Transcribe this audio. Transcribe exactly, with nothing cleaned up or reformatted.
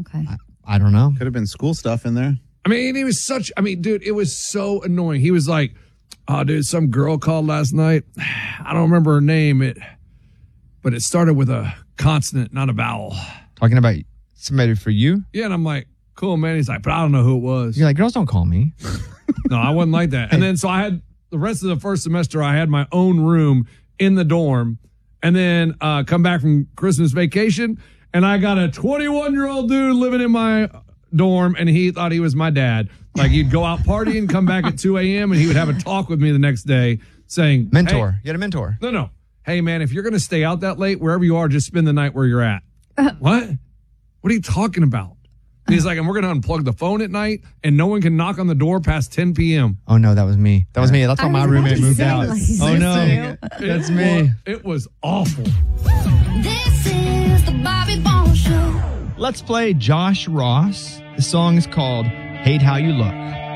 Okay. I, I don't know. Could have been school stuff in there. I mean, he was such, I mean, dude, it was so annoying. He was like, oh, dude, some girl called last night. I don't remember her name, it, but it started with a consonant, not a vowel. Talking about somebody for you? Yeah, and I'm like, cool, man. He's like, but I don't know who it was. You're like, girls don't call me. No, I wasn't like that. And then so I had the rest of the first semester, I had my own room in the dorm, and then uh, come back from Christmas vacation, and I got a twenty-one-year-old dude living in my dorm, and he thought he was my dad. Like, he'd go out partying, come back at two a.m., and he would have a talk with me the next day saying, Mentor. Hey, you had a mentor. no, no. Hey, man, if you're going to stay out that late, wherever you are, just spend the night where you're at. What? What are you talking about? And he's like, and we're going to unplug the phone at night, and no one can knock on the door past ten p.m. Oh, no, that was me. That was me. That's why I my was about roommate to moved say, out. like, Oh, no. you. That's It me. was- It was awful. This is the Bobby Bones Show. Let's play Josh Ross. The song is called Hate How You Look.